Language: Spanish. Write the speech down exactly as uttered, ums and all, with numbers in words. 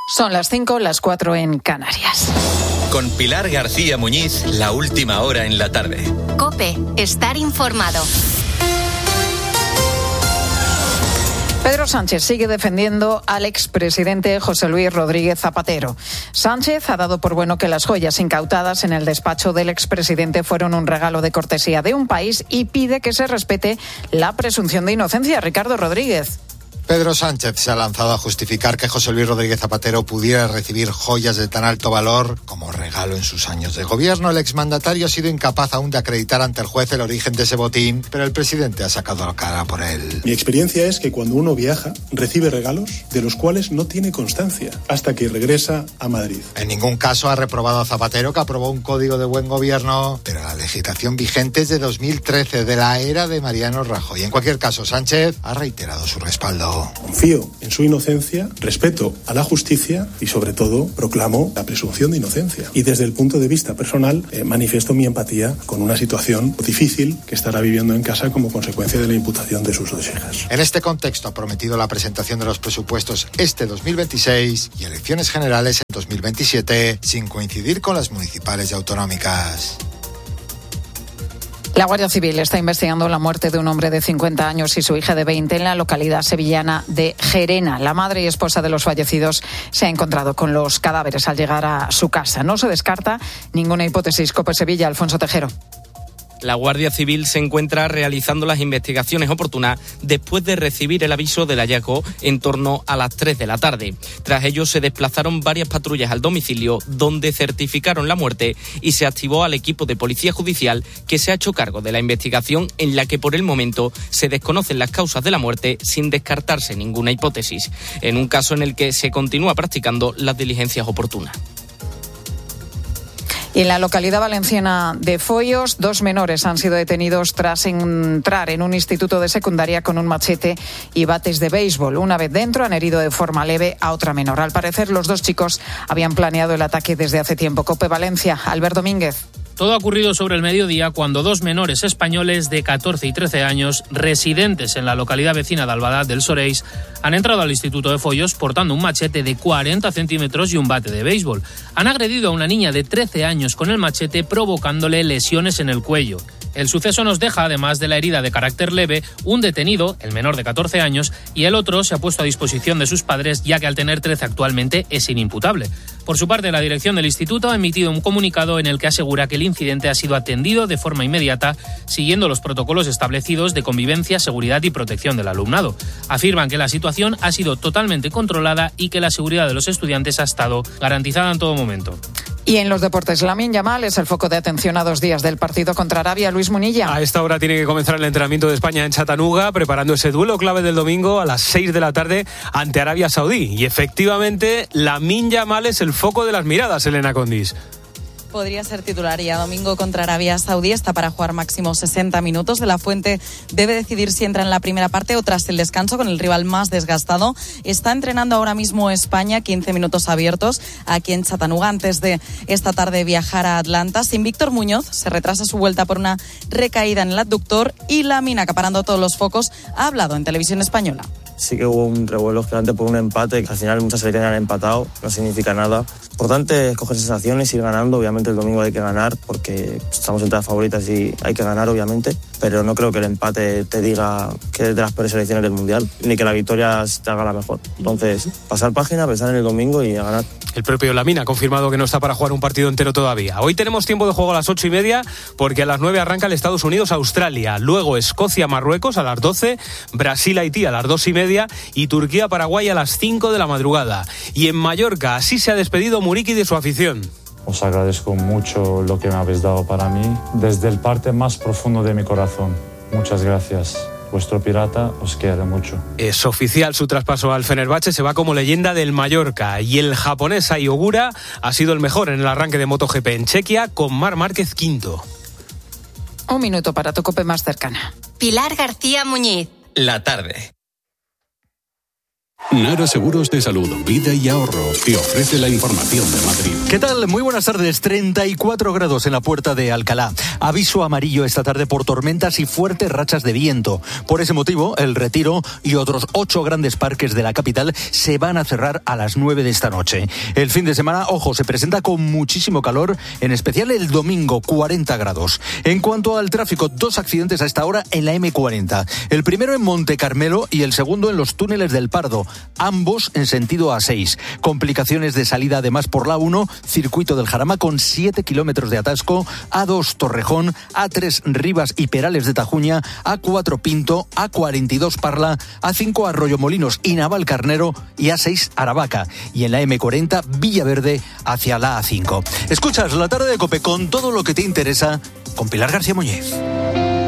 Son las cinco, las cuatro en Canarias. Con Pilar García Muñiz, la última hora en la tarde. COPE, estar informado. Pedro Sánchez sigue defendiendo al expresidente José Luis Rodríguez Zapatero. Sánchez ha dado por bueno que las joyas incautadas en el despacho del expresidente fueron un regalo de cortesía de un país y pide que se respete la presunción de inocencia. Ricardo Rodríguez. Pedro Sánchez se ha lanzado a justificar que José Luis Rodríguez Zapatero pudiera recibir joyas de tan alto valor como regalo en sus años de gobierno. El exmandatario ha sido incapaz aún de acreditar ante el juez el origen de ese botín, pero el presidente ha sacado la cara por él. Mi experiencia es que cuando uno viaja, recibe regalos de los cuales no tiene constancia hasta que regresa a Madrid. En ningún caso ha reprobado a Zapatero, que aprobó un código de buen gobierno, pero la legislación vigente es de dos mil trece, de la era de Mariano Rajoy. En cualquier caso, Sánchez ha reiterado su respaldo. Confío en su inocencia, respeto a la justicia y, sobre todo, proclamo la presunción de inocencia. Y desde el punto de vista personal, eh, manifiesto mi empatía con una situación difícil que estará viviendo en casa como consecuencia de la imputación de sus dos hijas. En este contexto ha prometido la presentación de los presupuestos este dos mil veintiséis y elecciones generales en dos mil veintisiete, sin coincidir con las municipales y autonómicas. La Guardia Civil está investigando la muerte de un hombre de cincuenta años y su hija de veinte en la localidad sevillana de Gerena. La madre y esposa de los fallecidos se ha encontrado con los cadáveres al llegar a su casa. No se descarta ninguna hipótesis. COPE Sevilla, Alfonso Tejero. La Guardia Civil se encuentra realizando las investigaciones oportunas después de recibir el aviso del hallazgo en torno a las tres de la tarde. Tras ello se desplazaron varias patrullas al domicilio donde certificaron la muerte y se activó al equipo de policía judicial que se ha hecho cargo de la investigación, en la que por el momento se desconocen las causas de la muerte sin descartarse ninguna hipótesis, en un caso en el que se continúa practicando las diligencias oportunas. Y en la localidad valenciana de Foios, dos menores han sido detenidos tras entrar en un instituto de secundaria con un machete y bates de béisbol. Una vez dentro han herido de forma leve a otra menor. Al parecer, los dos chicos habían planeado el ataque desde hace tiempo. COPE Valencia, Albert Domínguez. Todo ha ocurrido sobre el mediodía cuando dos menores españoles de catorce y trece años, residentes en la localidad vecina de Albalat del Soreis, han entrado al instituto de Foios portando un machete de cuarenta centímetros y un bate de béisbol. Han agredido a una niña de trece años con el machete, provocándole lesiones en el cuello. El suceso nos deja, además de la herida de carácter leve, un detenido, el menor de catorce años, y el otro se ha puesto a disposición de sus padres, ya que al tener trece actualmente es inimputable. Por su parte, la dirección del instituto ha emitido un comunicado en el que asegura que el incidente ha sido atendido de forma inmediata, siguiendo los protocolos establecidos de convivencia, seguridad y protección del alumnado. Afirman que la situación ha sido totalmente controlada y que la seguridad de los estudiantes ha estado garantizada en todo momento. Y en los deportes, Lamine Yamal es el foco de atención a dos días del partido contra Arabia. Luis Munilla. A esta hora tiene que comenzar el entrenamiento de España en Chattanooga, preparando ese duelo clave del domingo a las seis de la tarde ante Arabia Saudí. Y efectivamente, Lamine Yamal es el foco de las miradas, Elena Condis. Podría ser titular ya domingo contra Arabia Saudí. Está para jugar máximo sesenta minutos. De la Fuente debe decidir si entra en la primera parte o tras el descanso con el rival más desgastado. Está entrenando ahora mismo España, quince minutos abiertos aquí en Chattanooga antes de esta tarde viajar a Atlanta. Sin Víctor Muñoz, se retrasa su vuelta por una recaída en el abductor y Lamine, acaparando todos los focos, ha hablado en televisión española. Sí que hubo un revuelo gigante por un empate, que al final muchas selecciones han empatado, no significa nada. Importante es coger sensaciones, ir ganando. Obviamente el domingo hay que ganar porque estamos entre las favoritas y hay que ganar, obviamente. Pero no creo que el empate te diga que es de las peores selecciones del Mundial, ni que la victoria te haga la mejor. Entonces, pasar página, pensar en el domingo y a ganar. El propio Lamine ha confirmado que no está para jugar un partido entero todavía. Hoy tenemos tiempo de juego a las ocho y media porque a las nueve arranca el Estados Unidos-Australia. Luego Escocia-Marruecos a las doce, Brasil-Haití a las dos y media y Turquía-Paraguay a las cinco de la madrugada. Y en Mallorca así se ha despedido Muriqui de su afición. Os agradezco mucho lo que me habéis dado para mí desde el parte más profundo de mi corazón. Muchas gracias. Vuestro pirata os quiere mucho. Es oficial su traspaso al Fenerbahce, se va como leyenda del Mallorca. Y el japonés Ai Ogura ha sido el mejor en el arranque de MotoGP en Chequia, con Marc Márquez quinto. Un minuto para tu COPE más cercana. Pilar García Muñiz. La tarde. Nara Seguros de Salud, Vida y Ahorro, que ofrece la información de Madrid. ¿Qué tal? Muy buenas tardes. treinta y cuatro grados en la Puerta de Alcalá. Aviso amarillo esta tarde por tormentas y fuertes rachas de viento. Por ese motivo, el Retiro y otros ocho grandes parques de la capital se van a cerrar a las nueve de esta noche. El fin de semana, ojo, se presenta con muchísimo calor, en especial el domingo, cuarenta grados. En cuanto al tráfico, dos accidentes a esta hora en la eme cuarenta. El primero en Monte Carmelo y el segundo en los túneles del Pardo, ambos en sentido A seis. Complicaciones de salida además por la uno, circuito del Jarama con siete kilómetros de atasco, A dos Torrejón, A tres Rivas y Perales de Tajuña, A cuatro Pinto, A cuarenta y dos Parla, A cinco Arroyomolinos y Navalcarnero y A seis Aravaca. Y en la eme cuarenta Villaverde hacia la A cinco. Escuchas La Tarde de COPE con todo lo que te interesa con Pilar García Muñiz.